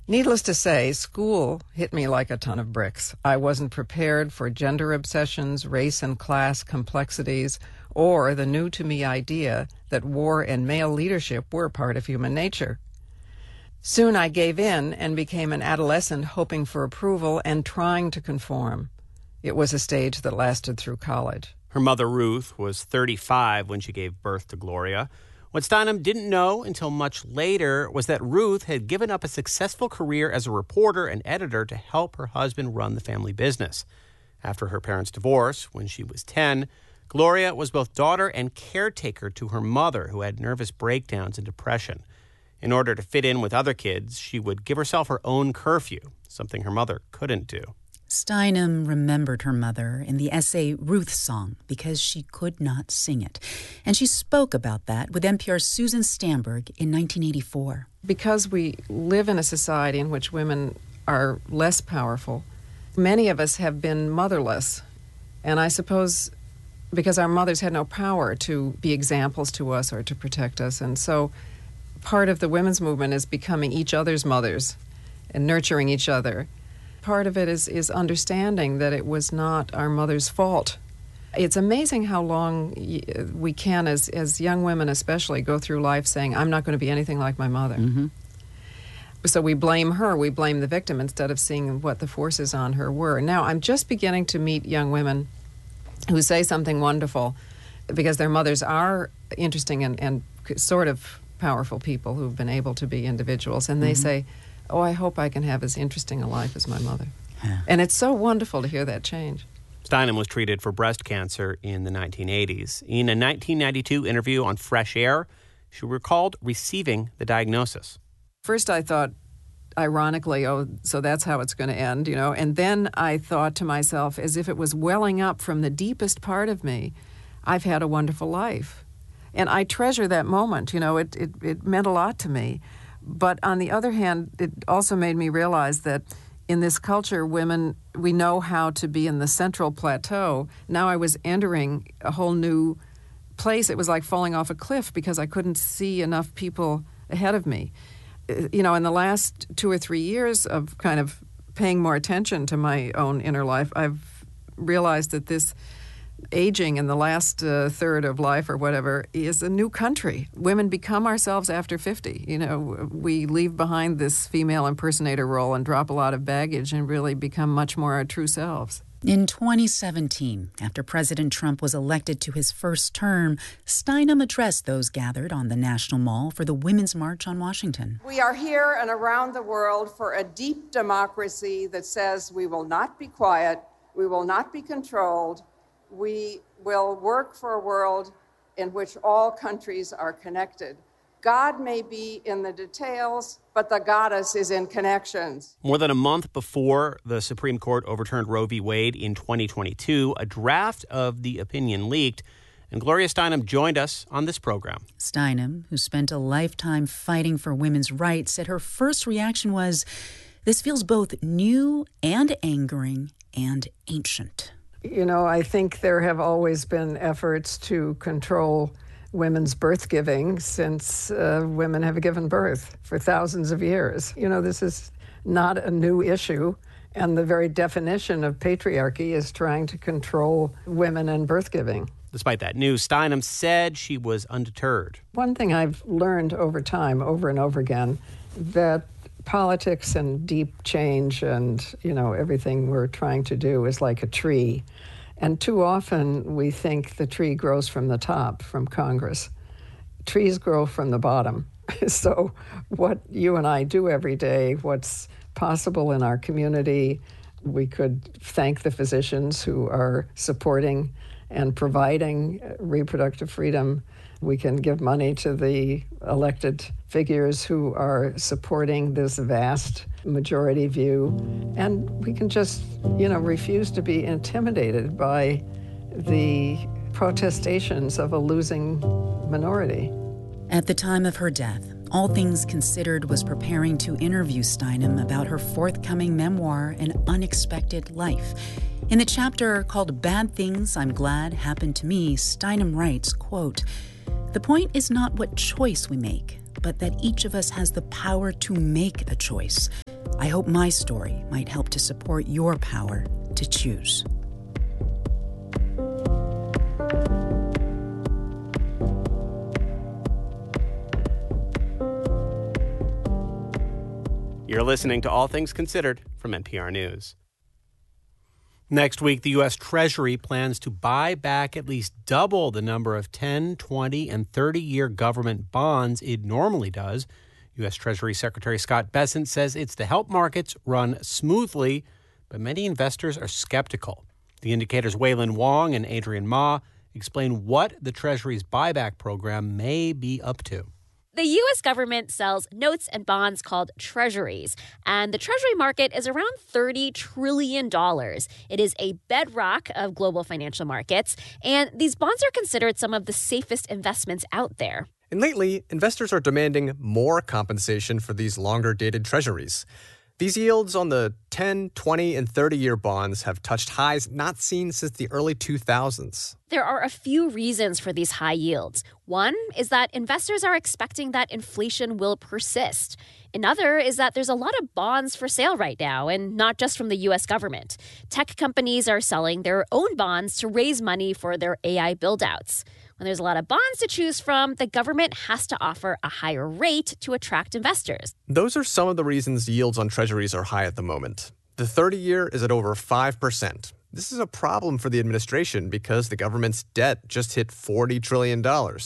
Needless to say, school hit me like a ton of bricks. I wasn't prepared for gender obsessions, race and class complexities, or the new-to-me idea that war and male leadership were part of human nature. Soon I gave in and became an adolescent hoping for approval and trying to conform. It was a stage that lasted through college. Her mother, Ruth, was 35 when she gave birth to Gloria. What Steinem didn't know until much later was that Ruth had given up a successful career as a reporter and editor to help her husband run the family business. After her parents' divorce, when she was 10, Gloria was both daughter and caretaker to her mother, who had nervous breakdowns and depression. In order to fit in with other kids, she would give herself her own curfew, something her mother couldn't do. Steinem remembered her mother in the essay Ruth Song because she could not sing it. And she spoke about that with NPR's Susan Stamberg in 1984. Because we live in a society in which women are less powerful, many of us have been motherless. And I suppose because our mothers had no power to be examples to us or to protect us. And so part of the women's movement is becoming each other's mothers and nurturing each other. Part of it is understanding that it was not our mother's fault. It's amazing how long we can, as young women especially, go through life saying, I'm not going to be anything like my mother. Mm-hmm. So we blame her, we blame the victim, instead of seeing what the forces on her were. Now, I'm just beginning to meet young women who say something wonderful because their mothers are interesting and sort of powerful people who've been able to be individuals. And they say, oh, I hope I can have as interesting a life as my mother. Yeah. And it's so wonderful to hear that change. Steinem was treated for breast cancer in the 1980s. In a 1992 interview on Fresh Air, she recalled receiving the diagnosis. First I thought, ironically, oh, so that's how it's going to end, you know. And then I thought to myself, as if it was welling up from the deepest part of me, I've had a wonderful life. And I treasure that moment, you know, it meant a lot to me. But on the other hand, it also made me realize that in this culture, women, we know how to be in the central plateau. Now I was entering a whole new place. It was like falling off a cliff because I couldn't see enough people ahead of me. You know, in the last 2 or 3 years of kind of paying more attention to my own inner life, I've realized that this aging in the last third of life or whatever is a new country. Women become ourselves after 50. You know, we leave behind this female impersonator role and drop a lot of baggage and really become much more our true selves. In 2017, after President Trump was elected to his first term, Steinem addressed those gathered on the National Mall for the Women's March on Washington. We are here and around the world for a deep democracy that says we will not be quiet, we will not be controlled, we will work for a world in which all countries are connected. God may be in the details, but the goddess is in connections. More than a month before the Supreme Court overturned Roe v. Wade in 2022, a draft of the opinion leaked, and Gloria Steinem joined us on this program. Steinem, who spent a lifetime fighting for women's rights, said her first reaction was, this feels both new and angering and ancient. You know, I think there have always been efforts to control women's birth giving since women have given birth for thousands of years. You know, this is not a new issue, and the very definition of patriarchy is trying to control women and birth giving. Despite that news, Steinem said she was undeterred. One thing I've learned over time, over and over again, that politics and deep change and, you know, everything we're trying to do is like a tree. And too often we think the tree grows from the top, from Congress. Trees grow from the bottom. So what you and I do every day, what's possible in our community, we could thank the physicians who are supporting and providing reproductive freedom. We can give money to the elected figures who are supporting this vast majority view. And we can just, you know, refuse to be intimidated by the protestations of a losing minority. At the time of her death, All Things Considered was preparing to interview Steinem about her forthcoming memoir, An Unexpected Life. In the chapter called Bad Things I'm Glad Happened to Me, Steinem writes, quote, "The point is not what choice we make, but that each of us has the power to make a choice. I hope my story might help to support your power to choose. You're listening to All Things Considered from NPR News. Next week, the U.S. Treasury plans to buy back at least double the number of 10, 20, and 30-year government bonds it normally does. U.S. Treasury Secretary Scott Bessent says it's to help markets run smoothly, but many investors are skeptical. The Indicator's Waylon Wong and Adrian Ma explain what the Treasury's buyback program may be up to. The U.S. government sells notes and bonds called treasuries, and the treasury market is around $30 trillion. It is a bedrock of global financial markets, and these bonds are considered some of the safest investments out there. And lately, investors are demanding more compensation for these longer-dated treasuries. These yields on the 10, 20, and 30-year bonds have touched highs not seen since the early 2000s. There are a few reasons for these high yields. One is that investors are expecting that inflation will persist. Another is that there's a lot of bonds for sale right now, and not just from the U.S. government. Tech companies are selling their own bonds to raise money for their AI buildouts. When there's a lot of bonds to choose from, the government has to offer a higher rate to attract investors. Those are some of the reasons yields on treasuries are high at the moment. The 30-year is at over 5%. This is a problem for the administration because the government's debt just hit $40 trillion.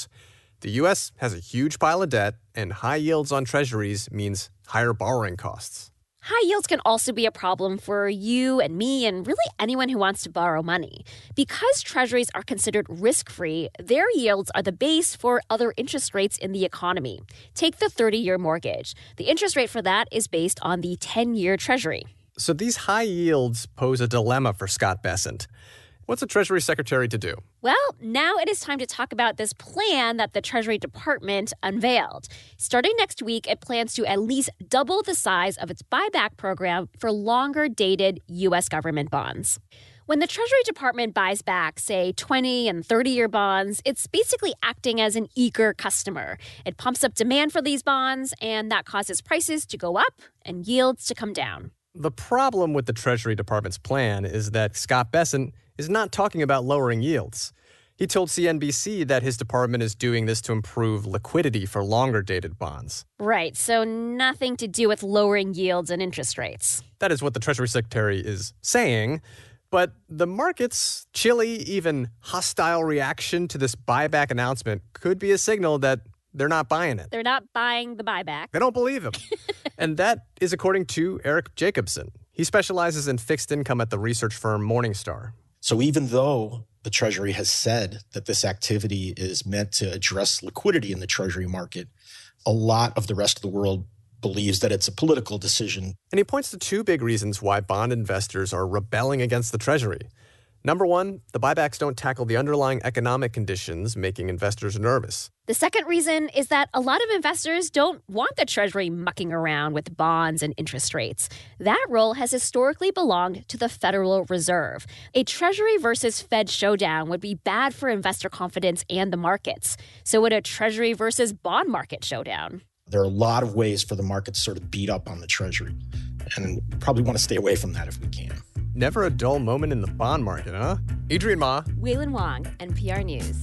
The U.S. has a huge pile of debt, and high yields on treasuries means higher borrowing costs. High yields can also be a problem for you and me and really anyone who wants to borrow money. Because treasuries are considered risk-free, their yields are the base for other interest rates in the economy. Take the 30-year mortgage. The interest rate for that is based on the 10-year treasury. So these high yields pose a dilemma for Scott Bessent. What's a Treasury Secretary to do? Well, now it is time to talk about this plan that the Treasury Department unveiled. Starting next week, it plans to at least double the size of its buyback program for longer-dated U.S. government bonds. When the Treasury Department buys back, say, 20 and 30-year bonds, it's basically acting as an eager customer. It pumps up demand for these bonds, and that causes prices to go up and yields to come down. The problem with the Treasury Department's plan is that Scott Bessent is not talking about lowering yields. He told CNBC that his department is doing this to improve liquidity for longer-dated bonds. Right, so nothing to do with lowering yields and interest rates. That is what the Treasury Secretary is saying. But the market's chilly, even hostile reaction to this buyback announcement could be a signal that they're not buying it. They're not buying the buyback. They don't believe him. And that is according to Eric Jacobson. He specializes in fixed income at the research firm Morningstar. So even though the Treasury has said that this activity is meant to address liquidity in the Treasury market, a lot of the rest of the world believes that it's a political decision. And he points to two big reasons why bond investors are rebelling against the Treasury. Number one, the buybacks don't tackle the underlying economic conditions making investors nervous. The second reason is that a lot of investors don't want the Treasury mucking around with bonds and interest rates. That role has historically belonged to the Federal Reserve. A Treasury versus Fed showdown would be bad for investor confidence and the markets. So would a Treasury versus bond market showdown. There are a lot of ways for the market to sort of beat up on the Treasury, and probably want to stay away from that if we can. Never a dull moment in the bond market, huh? Adrian Ma. Waylon Wong, NPR News.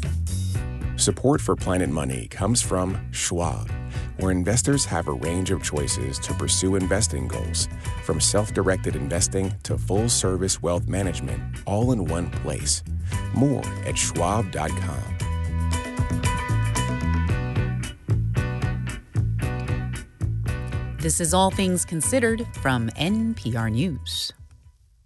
Support for Planet Money comes from Schwab, where investors have a range of choices to pursue investing goals, from self-directed investing to full-service wealth management, all in one place. More at schwab.com. This is All Things Considered from NPR News.